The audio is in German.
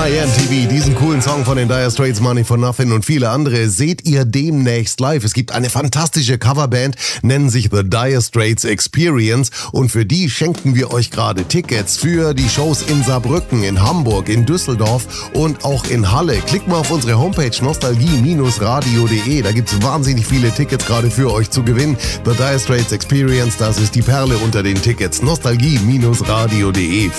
My MTV, diesen coolen Song von den Dire Straits, Money for Nothing und viele andere seht ihr demnächst live. Es gibt eine fantastische Coverband, nennen sich The Dire Straits Experience und für die schenken wir euch gerade Tickets für die Shows in Saarbrücken, in Hamburg, in Düsseldorf und auch in Halle. Klickt mal auf unsere Homepage nostalgie-radio.de, da gibt's wahnsinnig viele Tickets gerade für euch zu gewinnen. The Dire Straits Experience, das ist die Perle unter den Tickets. nostalgie-radio.de.